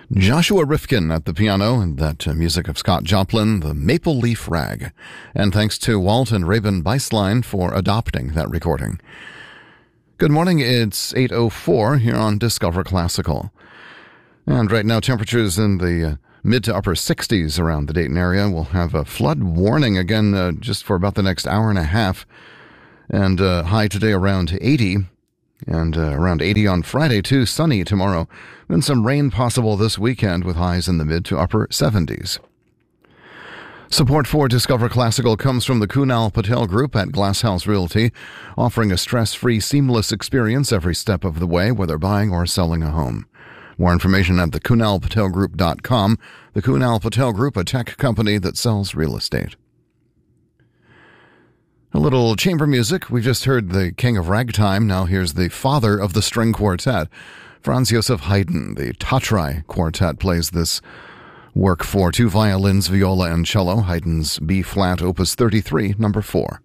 Joshua Rifkin at the piano, and that music of Scott Joplin, The Maple Leaf Rag. And thanks to Walt and Raven Beislein for adopting that recording. Good morning, it's 8:04 here on Discover Classical. And right now temperatures in the mid to upper 60s around the Dayton area. We'll have a flood warning again just for about the next hour and a half. And high today around 80. And around 80 on Friday, too. Sunny tomorrow. Then some rain possible this weekend with highs in the mid to upper 70s. Support for Discover Classical comes from the Kunal Patel Group at Glass House Realty, offering a stress-free, seamless experience every step of the way, whether buying or selling a home. More information at thekunalpatelgroup.com. The Kunal Patel Group, a tech company that sells real estate. A little chamber music. We just heard the king of ragtime. Now here's the father of the string quartet. Franz Joseph Haydn, the Tatrai Quartet, plays this work for two violins, viola, and cello. Haydn's B-flat, opus 33, number 4.